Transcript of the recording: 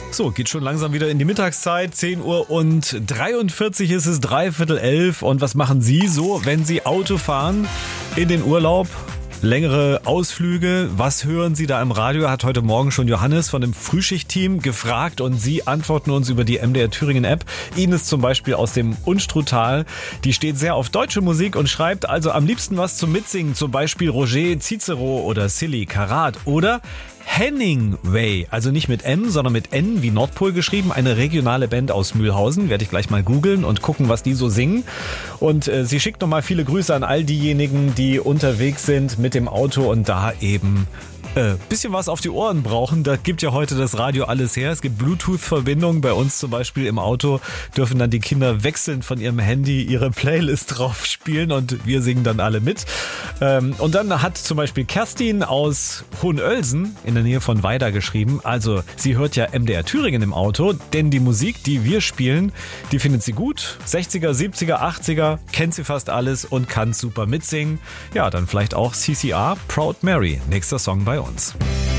So, geht schon langsam wieder in die Mittagszeit. 10 Uhr und 43 ist es, 10:45. Und was machen Sie so, wenn Sie Auto fahren in den Urlaub? Längere Ausflüge, was hören Sie da im Radio? Hat heute Morgen schon Johannes von dem Frühschicht-Team gefragt und Sie antworten uns über die MDR Thüringen App. Ines zum Beispiel aus dem Unstruttal, die steht sehr auf deutsche Musik und schreibt also am liebsten was zum Mitsingen, zum Beispiel Roger Cicero oder Silly Karat oder Henningway, also nicht mit M, sondern mit N wie Nordpol geschrieben, eine regionale Band aus Mühlhausen, werde ich gleich mal googeln und gucken, was die so singen. Und sie schickt nochmal viele Grüße an all diejenigen, die unterwegs sind mit dem Auto und da eben bisschen was auf die Ohren brauchen. Da gibt ja heute das Radio alles her. Es gibt Bluetooth-Verbindungen. Bei uns zum Beispiel im Auto dürfen dann die Kinder wechselnd von ihrem Handy ihre Playlist drauf spielen und wir singen dann alle mit. Und dann hat zum Beispiel Kerstin aus Hohenölsen in der Nähe von Weida geschrieben, also sie hört ja MDR Thüringen im Auto, denn die Musik, die wir spielen, die findet sie gut. 60er, 70er, 80er, kennt sie fast alles und kann super mitsingen. Ja, dann vielleicht auch CCR, Proud Mary, nächster Song bei uns.